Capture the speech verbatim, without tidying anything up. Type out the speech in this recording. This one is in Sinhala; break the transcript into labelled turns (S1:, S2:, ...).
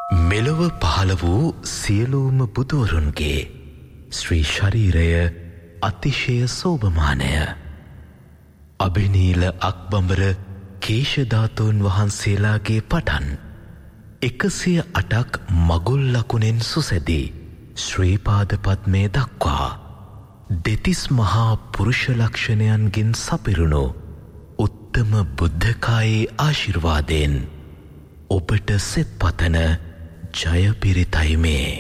S1: මෙලොව පහළ වූ සියලුම බුදුවරුන්ගේ ශ්‍රී ශරීරය අතිශය සෝභමානය. අභිනීල අක්බඹර කේශධාතුන් වහන්සේලාගේ පටන් එකසිය අටක් මගුල් ලකුණෙන් සුසැදී ශ්‍රීපාද පද්මය දක්වා දෙතිස් මහා පුරුෂ ලක්ෂණයන්ගෙන් සපිරුණු උත්තම බුද්ධකායේ ආශිර්වාදයෙන් ඔබට සෙත් පතන ජය පිරිතයි මේ.